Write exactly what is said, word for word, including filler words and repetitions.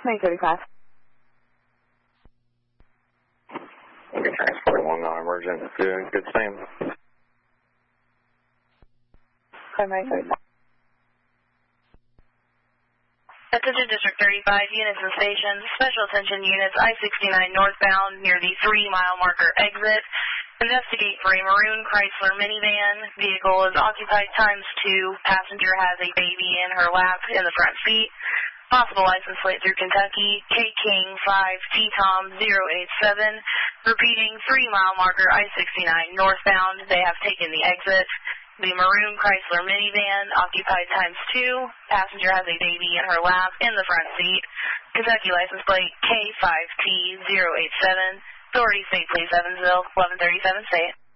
nine thirty-five. Okay, transport one non-emergent. Good, good same. nine thirty-five. Attention District thirty-five, units and stations. Special attention units, I sixty-nine northbound near the three-mile marker exit. Investigate for a maroon Chrysler minivan. Vehicle is occupied times two. Passenger has a baby in her lap in the front seat. Possible license plate through Kentucky, K King five T Tom zero eight seven. Repeating, three-mile marker I sixty-nine northbound. They have taken the exit. The maroon Chrysler minivan, occupied times two. Passenger has a baby in her lap in the front seat. Kentucky license plate K five T zero eight seven. Authority state, please, Evansville, eleven thirty-seven state.